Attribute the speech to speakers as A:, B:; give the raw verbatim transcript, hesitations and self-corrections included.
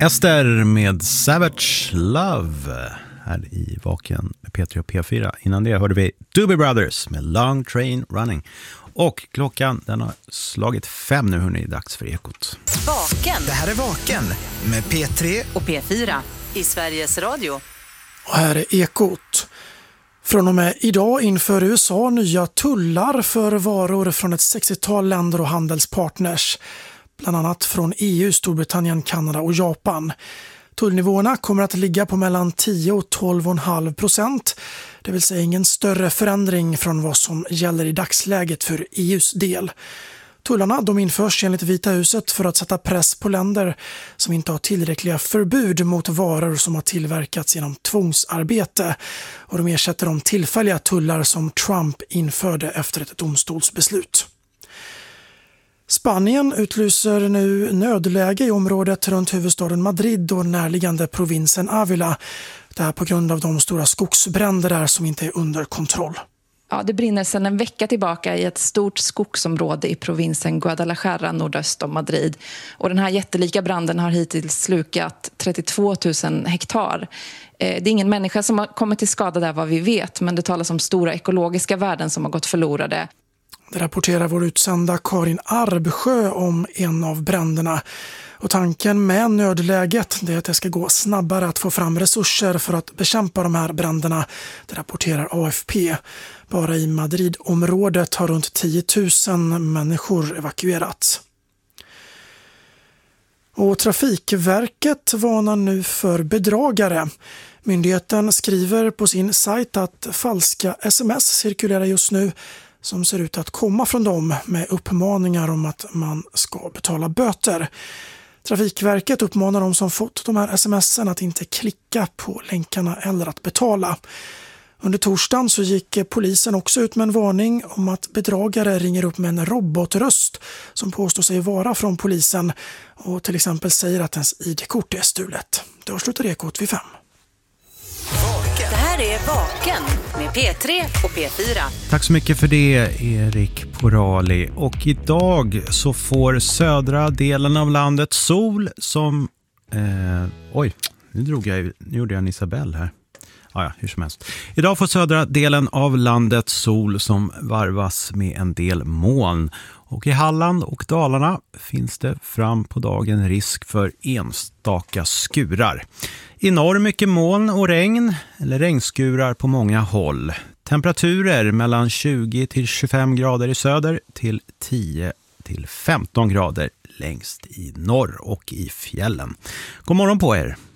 A: Ester med Savage Love här i Vaken med P tre och P fyra. Innan det hörde vi Doobie Brothers med Long Train Running. Och klockan den har slagit fem nu, hörni, dags för Ekot.
B: Vaken.
C: Det här är Vaken med P tre
B: och P fyra i Sveriges Radio.
D: Och här är Ekot. Från och med idag inför U S A nya tullar för varor från ett sextiotal länder och handelspartners. Bland annat från E U, Storbritannien, Kanada och Japan. Tullnivåerna kommer att ligga på mellan tio och tolv komma fem procent. Det vill säga ingen större förändring från vad som gäller i dagsläget för E U:s del. Tullarna de införs enligt Vita huset för att sätta press på länder som inte har tillräckliga förbud mot varor som har tillverkats genom tvångsarbete. Och de ersätter de tillfälliga tullar som Trump införde efter ett domstolsbeslut. Spanien utlyser nu nödläge i området runt huvudstaden Madrid och närliggande provinsen Ávila. Det här på grund av de stora skogsbränder där som inte är under kontroll.
E: Ja, det brinner sedan en vecka tillbaka i ett stort skogsområde i provinsen Guadalajara nordöst om Madrid. Och den här jättelika branden har hittills slukat trettiotvå tusen hektar. Det är ingen människa som har kommit till skada där vad vi vet, men det talas om stora ekologiska värden som har gått förlorade.
D: Det rapporterar vår utsända Karin Arbsjö om en av bränderna. Och tanken med nödläget det är att det ska gå snabbare att få fram resurser för att bekämpa de här bränderna. Det rapporterar A F P. Bara i Madrid-området har runt tio tusen människor evakuerats. Och Trafikverket varnar nu för bedragare. Myndigheten skriver på sin sajt att falska sms cirkulerar just nu som ser ut att komma från dem med uppmaningar om att man ska betala böter. Trafikverket uppmanar de som fått de här sms'en att inte klicka på länkarna eller att betala. Under torsdagen så gick polisen också ut med en varning om att bedragare ringer upp med en robotröst som påstår sig vara från polisen och till exempel säger att ens I D-kort är stulet. Då slutar Ekot vid fem.
B: Det här är Vaken med P tre och P fyra.
A: Tack så mycket för det, Erik Porali. Och idag så får södra delen av landet sol som... Eh, oj, nu, drog jag, nu gjorde jag en Isabel här. Ah, ja, hur som helst. Idag får södra delen av landet sol som varvas med en del moln. Och i Halland och Dalarna finns det fram på dagen risk för enstaka skurar. I norr mycket moln och regn eller regnskurar på många håll. Temperaturer mellan tjugo till tjugofem grader i söder till tio till femton grader längst i norr och i fjällen. God morgon på er!